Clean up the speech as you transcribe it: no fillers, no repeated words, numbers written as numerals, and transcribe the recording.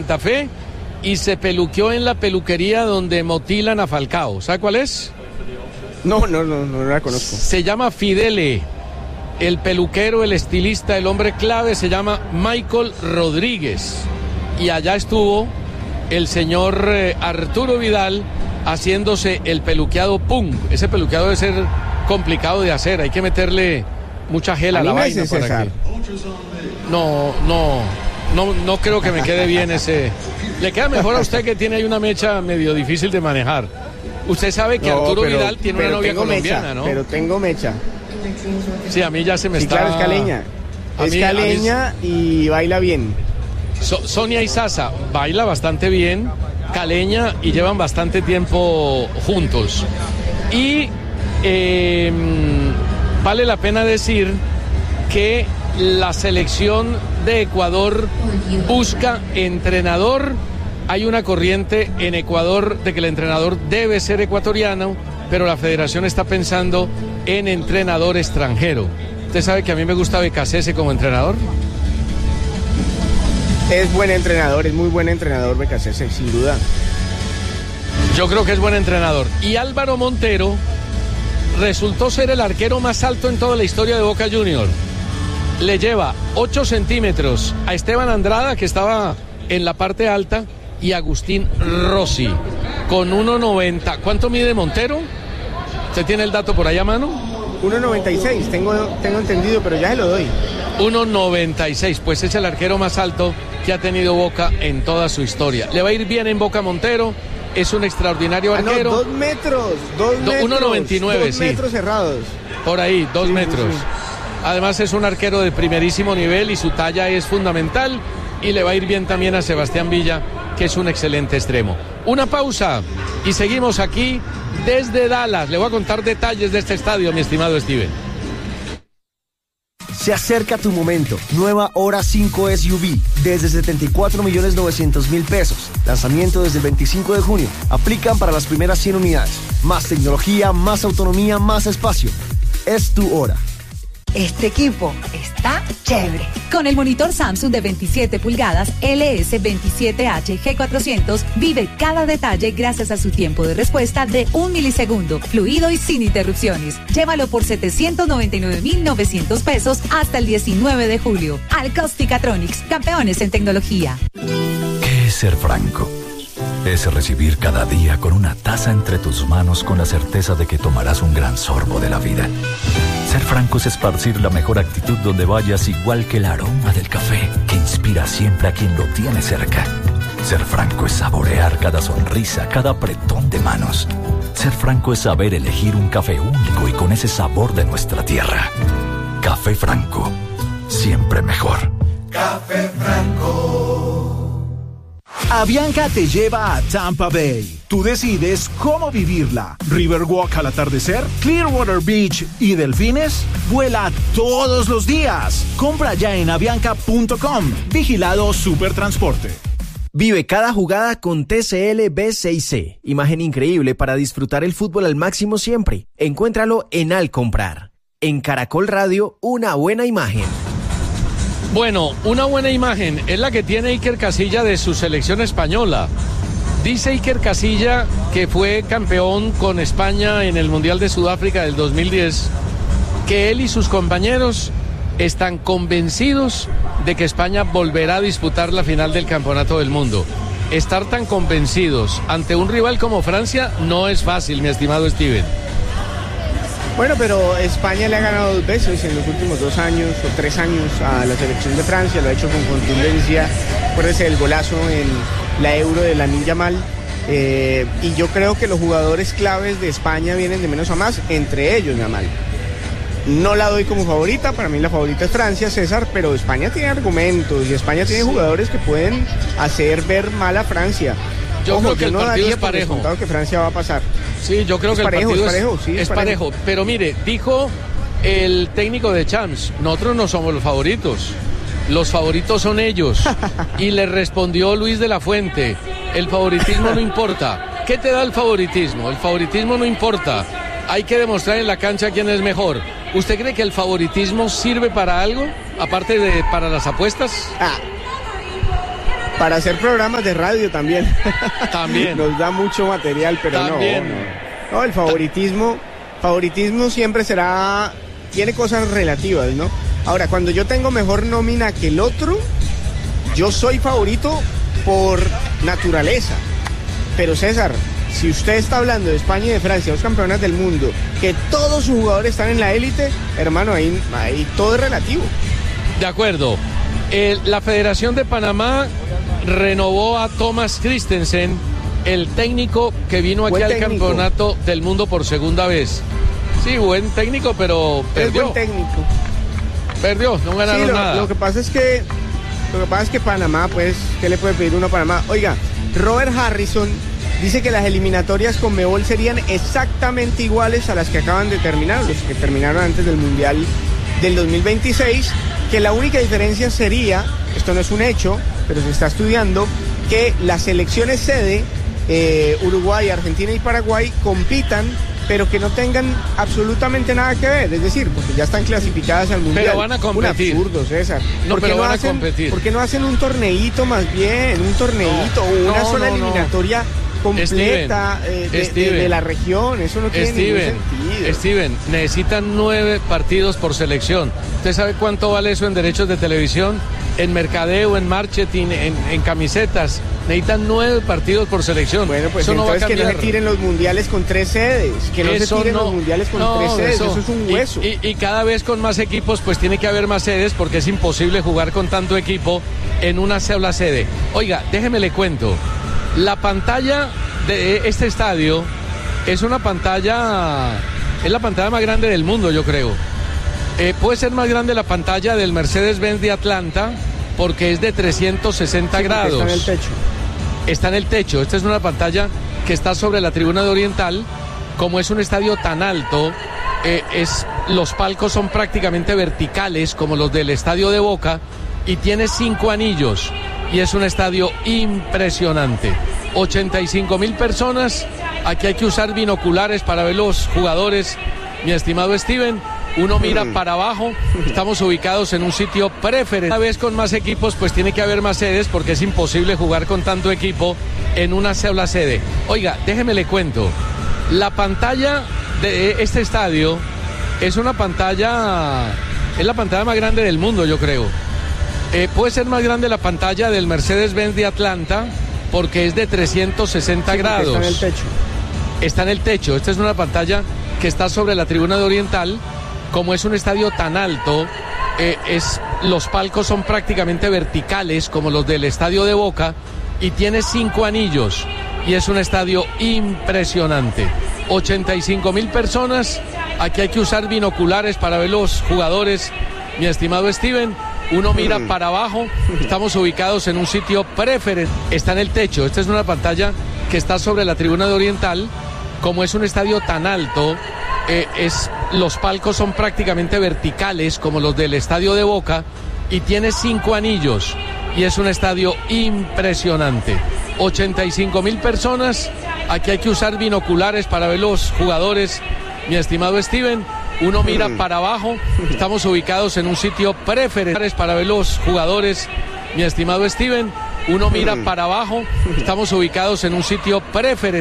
Santa Fe y se peluqueó en la peluquería donde motilan a Falcao. ¿Sabe cuál es? No la conozco. Se llama Fidele. El peluquero, el estilista, el hombre clave se llama Michael Rodríguez. Y allá estuvo el señor Arturo Vidal haciéndose el peluqueado Pung. Ese peluqueado debe ser complicado de hacer, hay que meterle mucha gel a la vaina para que... No creo que me quede bien ese. Le queda mejor a usted, que tiene ahí una mecha medio difícil de manejar. Usted sabe que Arturo Vidal tiene una novia colombiana, ¿no? Pero tengo mecha. Sí, a mí ya se me está... Claro, es caleña. Es caleña y baila bien. Sonia Isaza baila bastante bien, caleña, y llevan bastante tiempo juntos. Y vale la pena decir que la selección de Ecuador busca entrenador. Hay una corriente en Ecuador de que el entrenador debe ser ecuatoriano, pero la federación está pensando en entrenador extranjero. ¿Usted sabe que a mí me gusta Becasese como entrenador? Es buen entrenador, es muy buen entrenador Becasese, sin duda. Yo creo que es buen entrenador. Y Álvaro Montero resultó ser el arquero más alto en toda la historia de Boca Juniors. Le lleva 8 centímetros a Esteban Andrada, que estaba en la parte alta, y Agustín Rossi, con 1.90. ¿Cuánto mide Montero? ¿Usted tiene el dato por ahí a mano? 1.96, tengo entendido, pero ya se lo doy. 1.96, pues es el arquero más alto que ha tenido Boca en toda su historia. Le va a ir bien en Boca Montero, es un extraordinario arquero. 2 metros, 1.99, 2 sí. metros cerrados. Por ahí, 2 metros. Sí. Además es un arquero de primerísimo nivel y su talla es fundamental, y le va a ir bien también a Sebastián Villa, que es un excelente extremo. Una pausa y seguimos aquí desde Dallas. Le voy a contar detalles de este estadio, mi estimado Steven. Se acerca tu momento. Nueva Hora 5 SUV desde 74.900.000 pesos. Lanzamiento desde el 25 de junio. Aplican para las primeras 100 unidades. Más tecnología, más autonomía, más espacio. Es tu hora. Este equipo está chévere. Con el monitor Samsung de 27 pulgadas LS27H G400, vive cada detalle gracias a su tiempo de respuesta de 1 milisegundo, fluido y sin interrupciones. Llévalo por 799.900 pesos hasta el 19 de julio. Alcostica-Tronics, campeones en tecnología. ¿Qué es ser franco? Es recibir cada día con una taza entre tus manos con la certeza de que tomarás un gran sorbo de la vida. Ser franco es esparcir la mejor actitud donde vayas, igual que el aroma del café que inspira siempre a quien lo tiene cerca. Ser franco es saborear cada sonrisa, cada apretón de manos. Ser franco es saber elegir un café único y con ese sabor de nuestra tierra. Café Franco, siempre mejor. Café Franco. Avianca te lleva a Tampa Bay. Tú decides cómo vivirla. Riverwalk al atardecer, Clearwater Beach y delfines. Vuela todos los días. Compra ya en avianca.com. Vigilado Supertransporte. Vive cada jugada con TCL B6C. Imagen increíble para disfrutar el fútbol al máximo siempre. Encuéntralo en Al Comprar. En Caracol Radio, una buena imagen. Bueno, una buena imagen es la que tiene Iker Casillas de su selección española. Dice Iker Casillas, que fue campeón con España en el Mundial de Sudáfrica del 2010, que él y sus compañeros están convencidos de que España volverá a disputar la final del Campeonato del Mundo. Estar tan convencidos ante un rival como Francia no es fácil, mi estimado Steven. Bueno, pero España le ha ganado 2 veces en los últimos 2 años o 3 años a la selección de Francia, lo ha hecho con contundencia. Acuérdese del golazo en la Euro de Lamine Yamal. Y yo creo que los jugadores claves de España vienen de menos a más, entre ellos Yamal. No la doy como favorita, para mí la favorita es Francia, César, pero España tiene argumentos y España tiene jugadores que pueden hacer ver mal a Francia. Yo creo que el partido es parejo. Que Francia va a pasar. Sí, yo creo que el partido es parejo. Pero mire, dijo el técnico de Champs, nosotros no somos los favoritos. Los favoritos son ellos. Y le respondió Luis de la Fuente, el favoritismo no importa. ¿Qué te da el favoritismo? El favoritismo no importa. Hay que demostrar en la cancha quién es mejor. ¿Usted cree que el favoritismo sirve para algo? Aparte de para las apuestas. Para hacer programas de radio también. También. Nos da mucho material, pero también. No, el favoritismo siempre tiene cosas relativas, ¿no? Ahora, cuando yo tengo mejor nómina que el otro, yo soy favorito por naturaleza. Pero César, si usted está hablando de España y de Francia, dos campeonas del mundo, que todos sus jugadores están en la élite, hermano, ahí todo es relativo. De acuerdo. La Federación de Panamá renovó a Thomas Christensen, el técnico que vino aquí al campeonato del mundo por segunda vez. Sí, buen técnico, pero perdió. Es buen técnico. Perdió, no ganaron nada. Lo que pasa es que Panamá, pues, ¿qué le puede pedir uno a Panamá? Oiga, Robert Harrison dice que las eliminatorias con Conmebol serían exactamente iguales a las que acaban de terminar, los que terminaron antes del Mundial del 2026, que la única diferencia sería, esto no es un hecho, pero se está estudiando, que las selecciones sede, Uruguay, Argentina y Paraguay, compitan, pero que no tengan absolutamente nada que ver, es decir, porque ya están clasificadas al Mundial. Pero van a competir. Un absurdo, César. No, pero van a competir. ¿Por qué no hacen un torneito más bien? Un torneito, una sola eliminatoria completa de la región? Eso no tiene ningún sentido. Steven, necesitan 9 partidos por selección. ¿Usted sabe cuánto vale eso en derechos de televisión? En mercadeo, en marketing, en camisetas. Necesitan 9 partidos por selección. Bueno, pues eso entonces no va a que no se tiren los mundiales con 3 sedes. Que no se tiren los mundiales con 3 sedes. Eso es un hueso. Y cada vez con más equipos, pues tiene que haber más sedes porque es imposible jugar con tanto equipo en una sola sede. Oiga, déjeme le cuento. La pantalla de este estadio es la pantalla más grande del mundo, yo creo. Puede ser más grande la pantalla del Mercedes-Benz de Atlanta porque es de 360 grados. Está en el techo. Está en el techo. Esta es una pantalla que está sobre la tribuna de Oriental. Como es un estadio tan alto, los palcos son prácticamente verticales como los del estadio de Boca y tiene 5 anillos. Y es un estadio impresionante. 85,000 personas. Aquí hay que usar binoculares para ver los jugadores. Mi estimado Steven, uno mira para abajo. Estamos ubicados en un sitio preferente. Cada vez con más equipos, pues tiene que haber más sedes porque es imposible jugar con tanto equipo en una sola sede. Oiga, déjeme le cuento. La pantalla de este estadio es la pantalla más grande del mundo, yo creo. Puede ser más grande la pantalla del Mercedes-Benz de Atlanta porque es de 360 grados. Está en el techo. Está en el techo. Esta es una pantalla que está sobre la tribuna de Oriental. Como es un estadio tan alto, los palcos son prácticamente verticales como los del estadio de Boca y tiene 5 anillos. Y es un estadio impresionante. 85,000 personas. Aquí hay que usar binoculares para ver los jugadores. Mi estimado Steven, uno mira para abajo. Estamos ubicados en un sitio preferente. Está en el techo. Esta es una pantalla que está sobre la tribuna de Oriental. Como es un estadio tan alto, los palcos son prácticamente verticales como los del estadio de Boca y tiene 5 anillos. Y es un estadio impresionante. 85,000 personas. Aquí hay que usar binoculares para ver los jugadores. Mi estimado Steven, uno mira para abajo. Estamos ubicados en un sitio preferente para ver los jugadores. Mi estimado Steven, uno mira para abajo. Estamos ubicados en un sitio preferente.